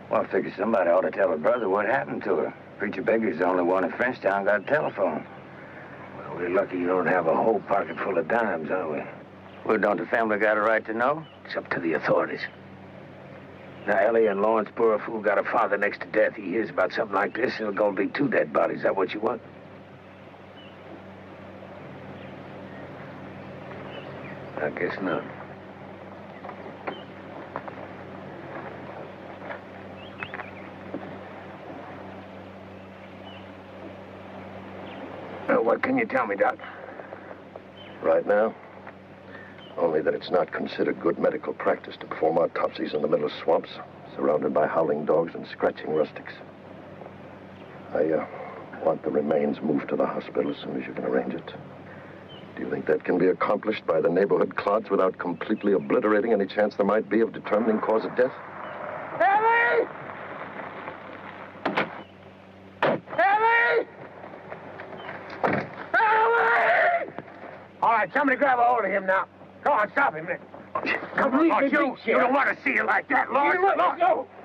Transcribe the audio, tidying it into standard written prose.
Well, I figure somebody ought to tell her brother what happened to her. Preacher Baker's the only one in Frenchtown got a telephone. Well, we're lucky you don't have a whole pocket full of dimes, are we? Well, don't the family got a right to know? It's up to the authorities. Now, Ellie and Lawrence, poor fool, got a father next to death. He hears about something like this, and there's gonna be 2 dead bodies. Is that what you want? I guess not. What can you tell me, Doc? Right now, only that it's not considered good medical practice to perform autopsies in the middle of swamps, surrounded by howling dogs and scratching rustics. I want the remains moved to the hospital as soon as you can arrange it. Do you think that can be accomplished by the neighborhood clods without completely obliterating any chance there might be of determining cause of death? Ellie! Ellie! Ellie! All right, somebody grab a hold of him now. Go on, stop him. Come on, you don't want to see you like that, Lord. Go!